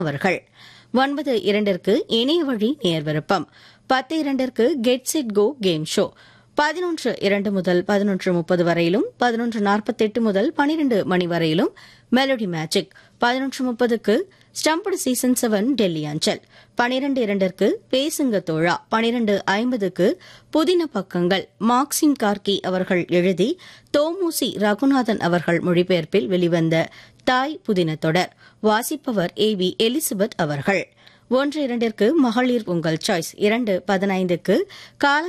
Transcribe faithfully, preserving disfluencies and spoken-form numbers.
அவர்கள் ஒன்பது இரண்டிற்கு இணைய வழி நேர்விருப்பம், பத்து இரண்டிற்கு get set go game show, பதினொன்று இரண்டு முதல் பதினொன்று முப்பது வரையிலும், பதினொன்று நாற்பத்தெட்டு முதல் பனிரண்டு மணி வரையிலும் மெலோடி மேஜிக், பதினொன்று முப்பதுக்கு ஸ்டம்படு சீசன் செவன் டெல்லி அஞ்சல், பனிரண்டு இரண்டிற்கு பேசுங்க தோழா, பனிரண்டு ஐம்பதுக்கு புதின பக்கங்கள் மார்க்சிம் கார்கி அவர்கள் எழுதி தோமுசி ரகுநாதன் அவர்கள் மொழிபெயர்ப்பில் வெளிவந்த தாய் புதின தொடர், வாசிப்பவர் ஏ வி எலிசபெத் அவர்கள். ஒன்று இரண்டிற்கு மகளிர் உங்கள் சாய்ஸ், இரண்டு பதினைந்துக்கு கால